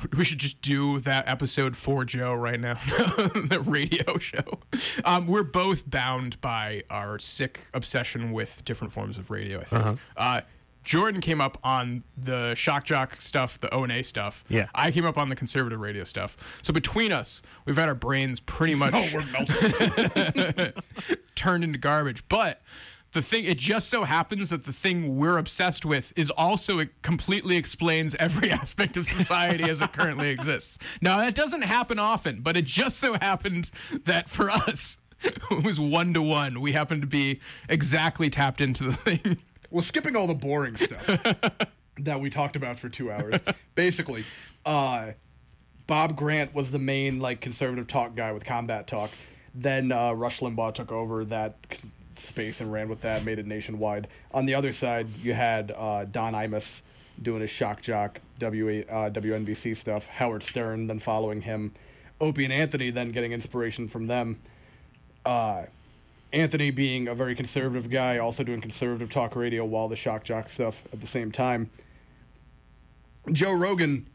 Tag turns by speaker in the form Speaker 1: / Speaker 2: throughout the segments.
Speaker 1: We should just do that episode for Joe right now, the radio show. We're both bound by our sick obsession with different forms of radio, I think. Jordan came up on the shock jock stuff, the O&A stuff.
Speaker 2: Yeah.
Speaker 1: I came up on the conservative radio stuff. So between us, we've had our brains pretty much
Speaker 3: we're melting.
Speaker 1: turned into garbage. But the thing, it just so happens that the thing we're obsessed with is also, it completely explains every aspect of society as it currently exists. Now, that doesn't happen often, but it just so happened that for us, it was 1-to-1. We happened to be exactly tapped into the thing.
Speaker 3: Well, skipping all the boring stuff that we talked about for 2 hours. Basically, Bob Grant was the main conservative talk guy with Combat Talk. Then Rush Limbaugh took over that space and ran with that, made it nationwide. On the other side, you had Don Imus doing his shock jock WNBC stuff. Howard Stern then following him. Opie and Anthony then getting inspiration from them. Anthony being a very conservative guy, also doing conservative talk radio while the shock jock stuff at the same time. Joe Rogan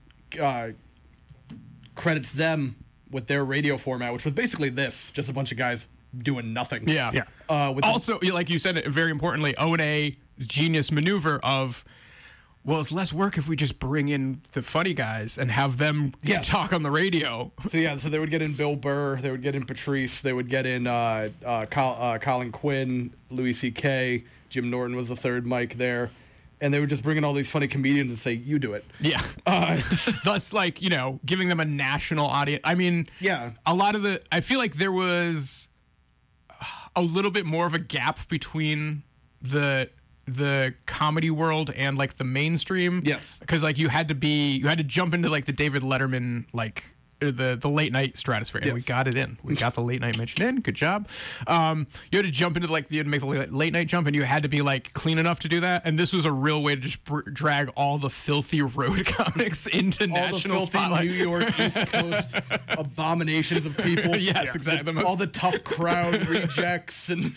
Speaker 3: credits them with their radio format, which was basically this, just a bunch of guys doing nothing.
Speaker 1: Yeah. Also, like you said, very importantly, O&A genius maneuver of, well, it's less work if we just bring in the funny guys and have them talk on the radio.
Speaker 3: So they would get in Bill Burr, they would get in Patrice, they would get in Colin Quinn, Louis C.K., Jim Norton was the third mic there, and they would just bring in all these funny comedians and say, you do it.
Speaker 1: Yeah. Thus, giving them a national audience. I mean, a lot of I feel like there was a little bit more of a gap between the comedy world and the mainstream.
Speaker 3: Yes.
Speaker 1: Because you had to jump into the David Letterman the late night stratosphere, and
Speaker 3: yes.
Speaker 1: we got it in. We got the late night mention in. Good job. You had to jump into you had to make the late night jump, and you had to be clean enough to do that. And this was a real way to just drag all the filthy road comics into
Speaker 3: all
Speaker 1: national
Speaker 3: the
Speaker 1: spotlight.
Speaker 3: New York East Coast abominations of people.
Speaker 1: Yes, exactly.
Speaker 3: All the tough crowd rejects and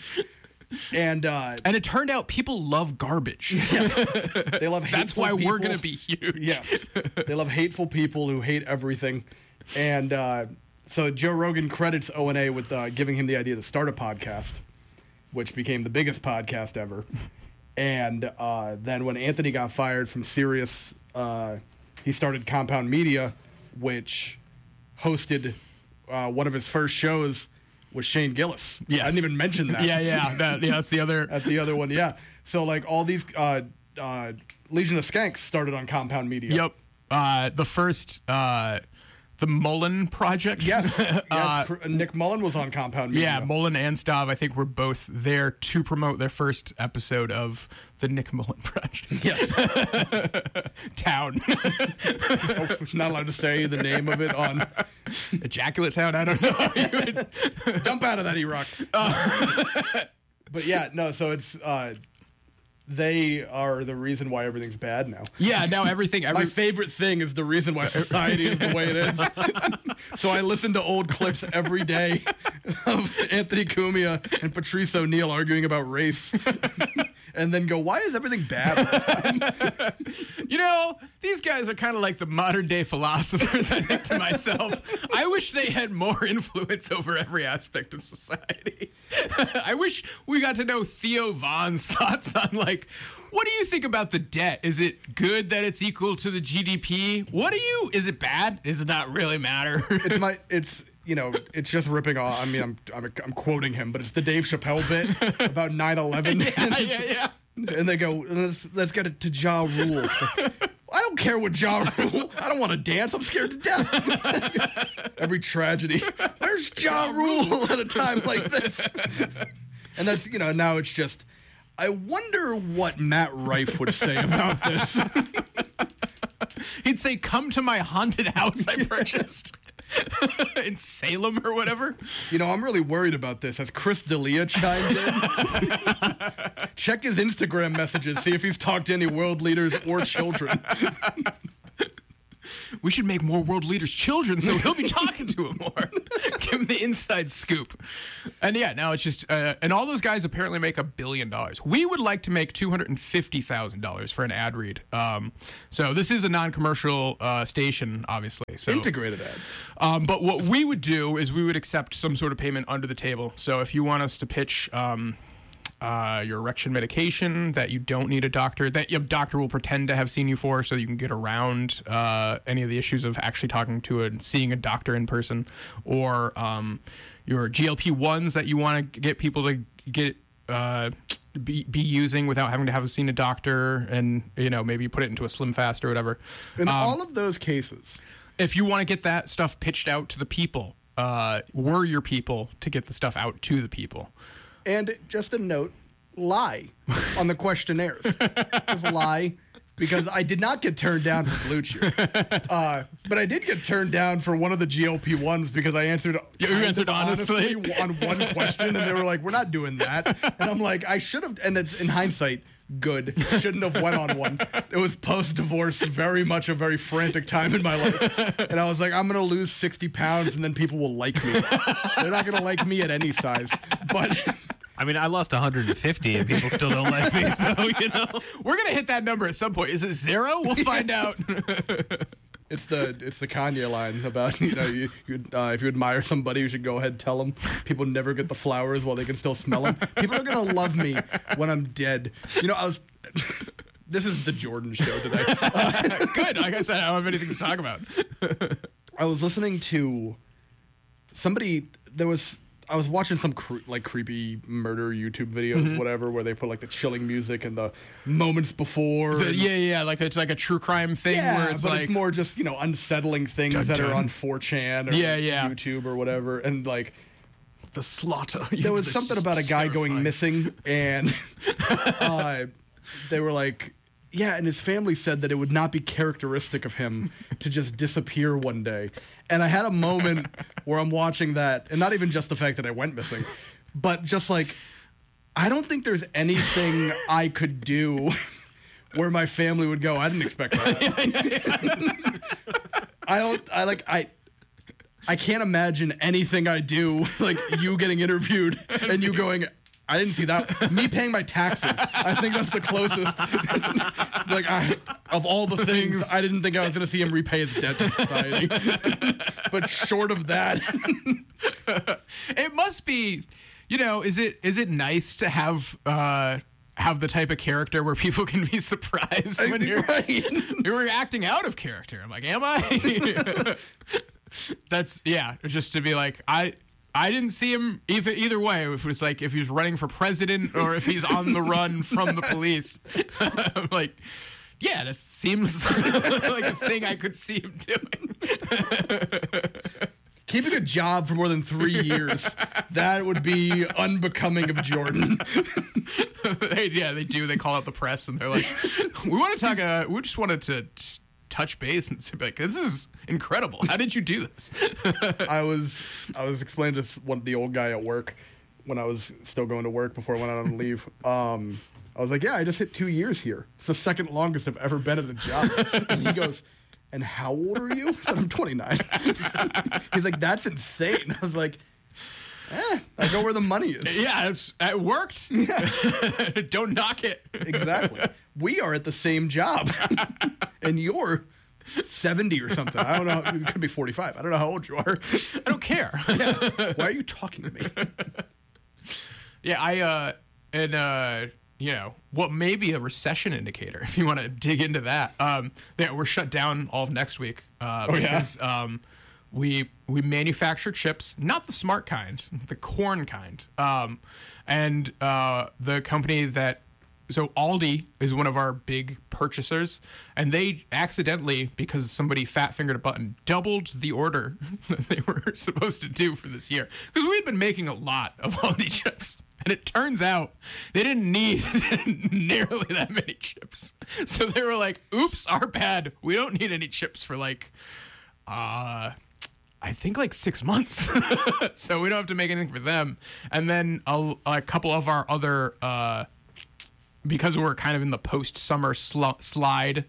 Speaker 1: it turned out people love garbage.
Speaker 3: Yes. They love hateful
Speaker 1: That's why
Speaker 3: people.
Speaker 1: we're going to be huge.
Speaker 3: Yes. They love hateful people who hate everything. And so Joe Rogan credits O&A with giving him the idea to start a podcast, which became the biggest podcast ever. And then when Anthony got fired from Sirius, he started Compound Media, which hosted one of his first shows was Shane Gillis.
Speaker 1: Yes.
Speaker 3: I didn't even mention that.
Speaker 1: That's the other.
Speaker 3: At the other one, yeah. So all these Legion of Skanks started on Compound Media.
Speaker 1: Yep. The first the Mullen Project.
Speaker 3: Yes. Nick Mullen was on Compound Media.
Speaker 1: Yeah, Mullen and Stav, I think, were both there to promote their first episode of the Nick Mullen Project.
Speaker 3: Yes.
Speaker 1: Town.
Speaker 3: Not allowed to say the name of it on
Speaker 1: Ejaculate Town. I don't know.
Speaker 3: Dump out of that, E-Rock. But yeah, no. So it's they are the reason why everything's bad now.
Speaker 1: Yeah, now everything.
Speaker 3: My favorite thing is the reason why society is the way it is. So I listen to old clips every day of Anthony Cumia and Patrice O'Neill arguing about race. And then go, why is everything bad all the time?
Speaker 1: These guys are kind of like the modern day philosophers, I think to myself. I wish they had more influence over every aspect of society. I wish we got to know Theo Vaughn's thoughts on what do you think about the debt? Is it good that it's equal to the GDP? Is it bad? Does it not really matter?
Speaker 3: It's just ripping off. I mean, I'm quoting him, but it's the Dave Chappelle bit about 9/11.
Speaker 1: Yeah.
Speaker 3: And they go, let's get it to Ja Rule. I don't care what Ja Rule. I don't want to dance. I'm scared to death. Every tragedy. There's Ja Rule at a time like this. And that's, now it's just, I wonder what Matt Rife would say about this.
Speaker 1: He'd say, come to my haunted house I purchased. In Salem or whatever.
Speaker 3: I'm really worried about this. Has Chris D'Elia chimed in? Check his Instagram messages, see if he's talked to any world leaders or children.
Speaker 1: We should make more world leaders children so he'll be talking to them more. Give him the inside scoop. And yeah, now it's just, and all those guys apparently make $1 billion. We would like to make $250,000 for an ad read. So this is a non-commercial station, obviously. So
Speaker 3: Integrated ads.
Speaker 1: but what we would do is we would accept some sort of payment under the table. So if you want us to pitch your erection medication that you don't need a doctor, that your doctor will pretend to have seen you for, so you can get around any of the issues of actually talking to seeing a doctor in person, or your GLP-1s that you want to get people to get be using without having to have seen a doctor, and maybe put it into a Slim Fast or whatever.
Speaker 3: In all of those cases,
Speaker 1: if you want to get that stuff pitched out to the people, we're your people to get the stuff out to the people.
Speaker 3: and just a note, lie on the questionnaires. Just lie, because I did not get turned down for Blue Chew. But I did get turned down for one of the GLP-1s because I answered honestly on one question, and they were like, we're not doing that. And I'm like, I should have, and it's, in hindsight, good. Shouldn't have went on one. It was post-divorce, very much a very frantic time in my life. And I was like, I'm going to lose 60 pounds, and then people will like me. They're not going to like me at any size. But
Speaker 2: I mean, I lost 150 and people still don't like me, so,
Speaker 1: We're going to hit that number at some point. Is it 0? We'll find out.
Speaker 3: it's the Kanye line about, if you admire somebody, you should go ahead and tell them. People never get the flowers while they can still smell them. People are going to love me when I'm dead. This is the Jordan show today.
Speaker 1: Good. Like I said, I don't have anything to talk about.
Speaker 3: I was listening to somebody, I was watching some creepy murder YouTube videos, whatever, where they put like the chilling music and the moments before.
Speaker 1: Like it's like a true crime thing where it's
Speaker 3: it's more just unsettling things that are on 4chan or YouTube or whatever, and like
Speaker 1: the slaughter.
Speaker 3: There was something about a guy going missing, and they were like, yeah, and his family said that it would not be characteristic of him to just disappear one day. And I had a moment where I'm watching that, and not even just the fact that I went missing, but just like, I don't think there's anything I could do where my family would go, I didn't expect that. I can't imagine anything I do, like you getting interviewed and you going, I didn't see that. Me paying my taxes. I think that's the closest. Of all the things, I didn't think I was going to see him repay his debt to society. But short of that,
Speaker 1: it must be. Is it nice to have the type of character where people can be surprised when you're acting out of character? I'm like, am I? Just to be like, I didn't see him either way. If it was like if he's running for president or if he's on the run from the police. I'm like, yeah, that seems like a thing I could see him doing.
Speaker 3: Keeping a job for more than 3 years, that would be unbecoming of Jordan.
Speaker 1: They do. They call out the press and they're like, we want to talk. We just wanted to touch base and say, like, this is incredible. How did you do this?
Speaker 3: I was explaining to the old guy at work when I was still going to work before I went out on leave. I was like, yeah, I just hit 2 years here. It's the second longest I've ever been at a job. And he goes, and how old are you? I said, I'm 29. He's like, that's insane. I was like, I go where the money is.
Speaker 1: Yeah, it worked. Yeah. Don't knock it.
Speaker 3: Exactly. We are at the same job. And you're 70 or something. I don't know. You could be 45. I don't know how old you are.
Speaker 1: I don't care.
Speaker 3: Yeah. Why are you talking to me?
Speaker 1: Yeah, what may be a recession indicator, if you want to dig into that. We're shut down all of next week because we manufacture chips, not the smart kind, the corn kind. And the company so Aldi is one of our big purchasers, and they accidentally, because somebody fat-fingered a button, doubled the order that they were supposed to do for this year. Because we'd been making a lot of Aldi chips. And it turns out they didn't need nearly that many chips. So they were like, oops, our bad. We don't need any chips for I think 6 months. So we don't have to make anything for them. And then a couple of our other, because we're kind of in the post-summer slide,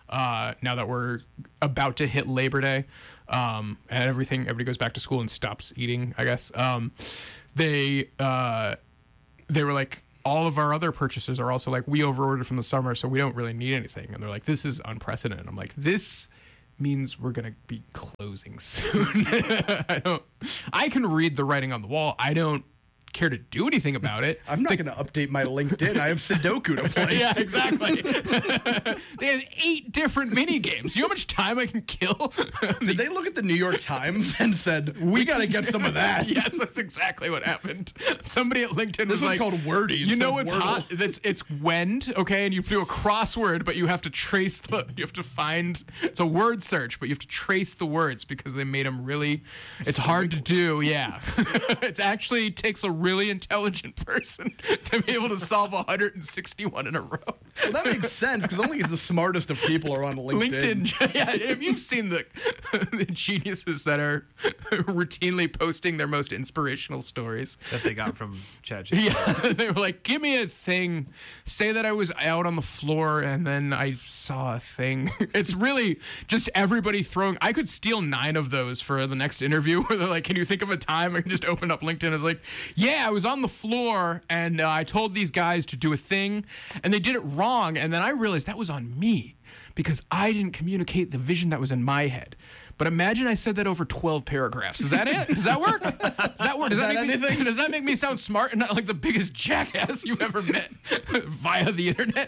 Speaker 1: now that we're about to hit Labor Day, and everybody goes back to school and stops eating, I guess. They were like, all of our other purchases are also like, we overordered from the summer, so we don't really need anything. And they're like, this is unprecedented. I'm like, this means we're going to be closing soon. I can read the writing on the wall. I don't care to do anything about it.
Speaker 3: I'm not going to update my LinkedIn. I have Sudoku to play.
Speaker 1: Yeah, exactly. They have 8 different mini games. You know how much time I can kill?
Speaker 3: Did they look at the New York Times and said, we got to get some of that?
Speaker 1: Yes, that's exactly what happened. Somebody at LinkedIn
Speaker 3: This
Speaker 1: was like,
Speaker 3: called Wordy.
Speaker 1: you know what's hot? It's Wend, okay? And you do a crossword, but you have to find, it's a word search, but you have to trace the words because they made them really, it's hard to do, yeah. It actually takes a really intelligent person to be able to solve 161 in a row.
Speaker 3: Well, that makes sense because only the smartest of people are on LinkedIn.
Speaker 1: Yeah, if you've seen the geniuses that are routinely posting their most inspirational stories
Speaker 2: that they got from ChatGPT.
Speaker 1: Yeah, they were like, give me a thing. Say that I was out on the floor and then I saw a thing. It's really just everybody throwing. I could steal 9 of those for the next interview where they're like, can you think of a time? I can just open up LinkedIn and it's like, yeah, I was on the floor and I told these guys to do a thing and they did it wrong. And then I realized that was on me because I didn't communicate the vision that was in my head. But imagine I said that over 12 paragraphs. Is that it? Does that work? Does that work? Does that make me sound smart and not like the biggest jackass you've ever met via the internet?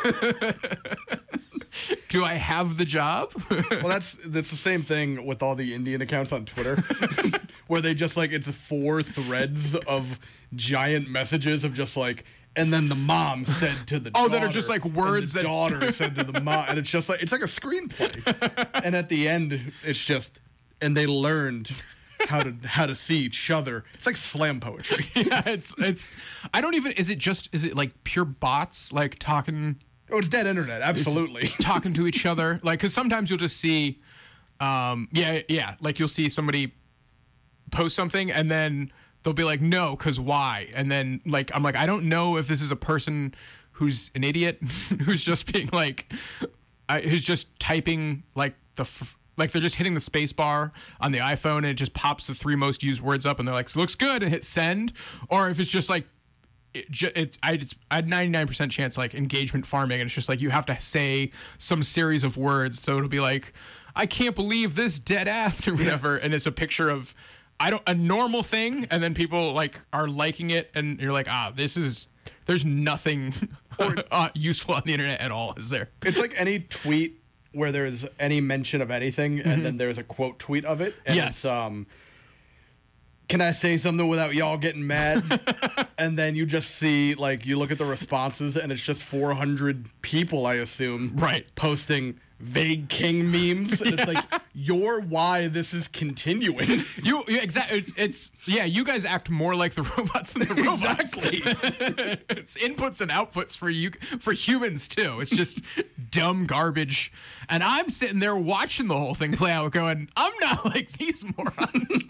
Speaker 1: Do I have the job?
Speaker 3: Well, that's the same thing with all the Indian accounts on Twitter, where they just like, it's 4 threads of giant messages of just like, and then the mom said to the daughter.
Speaker 1: Oh, that are just like words
Speaker 3: that daughter said to the mom, and it's just like, it's like a screenplay. And at the end, it's just, and they learned how to see each other. It's like slam poetry.
Speaker 1: Yeah, it's. I don't even. Is it like pure bots like talking?
Speaker 3: Oh, it's dead internet. Absolutely.
Speaker 1: Talking to each other. Like, because sometimes you'll just see, like you'll see somebody post something and then they'll be like, no, because why? And then like, I'm like, I don't know if this is a person who's an idiot, who's just being like, who's just typing like like they're just hitting the space bar on the iPhone and it just pops the 3 most used words up and they're like, looks good, and hit send. Or if it's just like, I had 99% chance like engagement farming, and it's just like you have to say some series of words, so it'll be like, I can't believe this dead ass or whatever, and it's a picture of a normal thing, and then people like are liking it, and you're like, there's nothing useful on the internet at all, is there?
Speaker 3: It's like any tweet where there's any mention of anything, and then there's a quote tweet of it, and
Speaker 1: yes.
Speaker 3: It's can I say something without y'all getting mad? And then you just see, like, you look at the responses, and it's just 400 people, I assume,
Speaker 1: right,
Speaker 3: posting vague king memes, and it's like, you're why this is continuing.
Speaker 1: Exactly. You guys act more like the robots than the robots.
Speaker 3: Exactly.
Speaker 1: It's inputs and outputs for humans too. It's just dumb garbage, and I'm sitting there watching the whole thing play out, going, I'm not like these morons.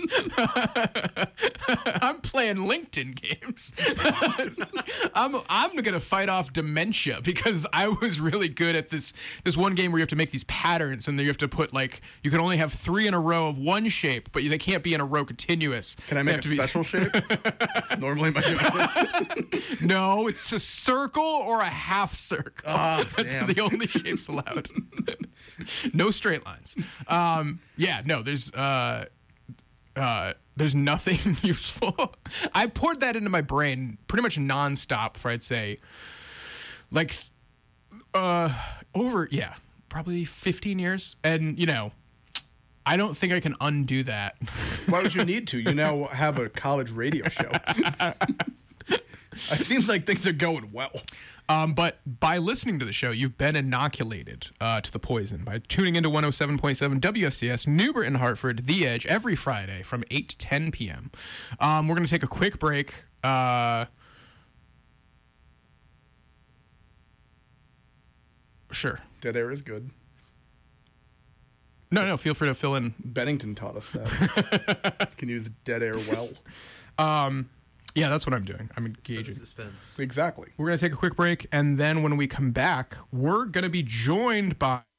Speaker 1: I'm playing LinkedIn games. I'm gonna fight off dementia because I was really good at this one game where you have to make these patterns, and then you have to put like, you can only have 3 in a row of one shape, but they can't be in a row continuous.
Speaker 3: Can I make a special shape? Normally my shape.
Speaker 1: No, it's a circle or a half circle. That's the only shapes allowed. No straight lines. There's nothing useful. I poured that into my brain pretty much nonstop for, I'd say, like, probably 15 years. And, I don't think I can undo that.
Speaker 3: Why would you need to? You now have a college radio show. It seems like things are going well.
Speaker 1: But by listening to the show, you've been inoculated to the poison by tuning into 107.7 WFCS, Newburgh, Hartford, The Edge, every Friday from 8 to 10 p.m. We're going to take a quick break. Sure.
Speaker 3: Dead air is good.
Speaker 1: No, feel free to fill in.
Speaker 3: Bennington taught us that. You can use dead air well.
Speaker 1: Yeah, that's what I'm doing. I'm engaging.
Speaker 2: Suspense.
Speaker 3: Exactly.
Speaker 1: We're going to take a quick break, and then when we come back, we're going to be joined by